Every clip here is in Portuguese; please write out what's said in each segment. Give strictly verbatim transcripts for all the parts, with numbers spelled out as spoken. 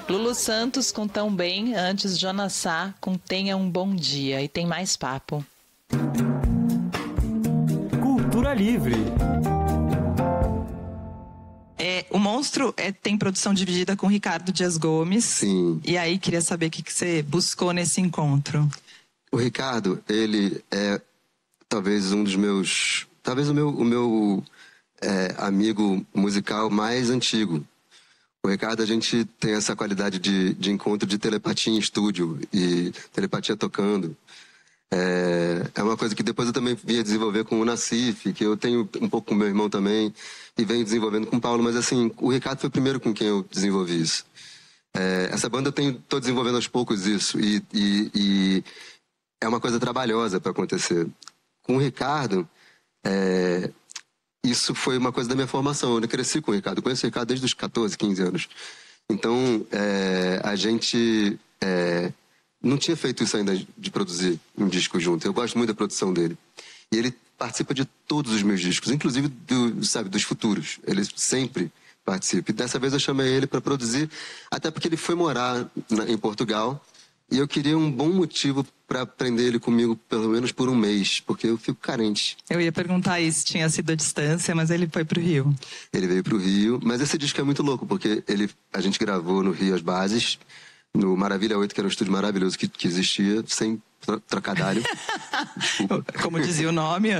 Lulu Santos com Tão Bem, antes Jonas Sá com Tenha um Bom Dia. E tem mais papo. Cultura Livre. É, o Monstro é, tem produção dividida com Ricardo Dias Gomes. Sim. E aí, queria saber o que, que você buscou nesse encontro. O Ricardo, ele é talvez um dos meus... Talvez o meu, o meu é, amigo musical mais antigo. O Ricardo, a gente tem essa qualidade de, de encontro de telepatia em estúdio e telepatia tocando. É, é uma coisa que depois eu também vinha desenvolver com o Nassif, que eu tenho um pouco com meu irmão também, e venho desenvolvendo com o Paulo, mas assim, o Ricardo foi o primeiro com quem eu desenvolvi isso. É, essa banda eu tenho, tô desenvolvendo aos poucos isso, e, e, e é uma coisa trabalhosa para acontecer. Com o Ricardo, é, isso foi uma coisa da minha formação. Eu cresci com o Ricardo, eu conheço o Ricardo desde os catorze, quinze anos. Então, é, a gente... É, não tinha feito isso ainda de produzir um disco junto. Eu gosto muito da produção dele. E ele participa de todos os meus discos, inclusive do, sabe, dos futuros. Ele sempre participa. E dessa vez eu chamei ele para produzir, até porque ele foi morar na, em Portugal. E eu queria um bom motivo para prender ele comigo pelo menos por um mês, porque eu fico carente. Eu ia perguntar aí se tinha sido a distância, mas ele foi pro Rio. Ele veio pro Rio, mas esse disco é muito louco, porque ele, a gente gravou no Rio as bases, no Maravilha oito, que era um estúdio maravilhoso que, que existia, sem tro trocadilho. Como dizia o nome.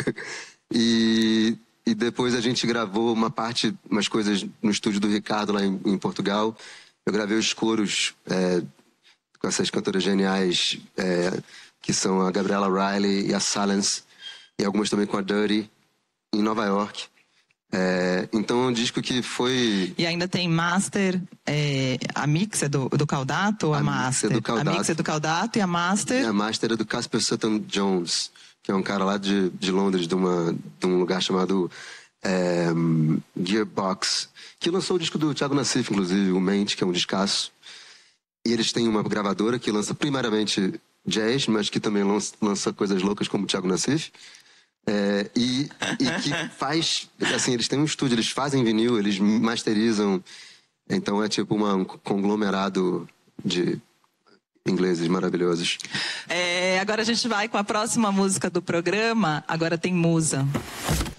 e, e depois a gente gravou uma parte, umas coisas no estúdio do Ricardo lá em, em Portugal. Eu gravei os coros é, com essas cantoras geniais, é, que são a Gabriela Riley e a Silence, e algumas também com a Dirty, em Nova York. É, então é um disco que foi... E ainda tem master, é, a mix é do, do Caldato ou a, a master? Mix é do Caldato. A mix é do Caldato e a master? E a master é do Casper Sutton Jones, que é um cara lá de, de Londres, de, uma, de um lugar chamado é, Gearbox, que lançou o disco do Thiago Nassif, inclusive, o Mente, que é um descasso. E eles têm uma gravadora que lança primariamente jazz, mas que também lança, lança coisas loucas como o Thiago Nassif. É, e, e que faz, assim, eles têm um estúdio, eles fazem vinil, eles masterizam, então é tipo uma, um conglomerado de ingleses maravilhosos. É, agora a gente vai com a próxima música do programa, agora tem Musa.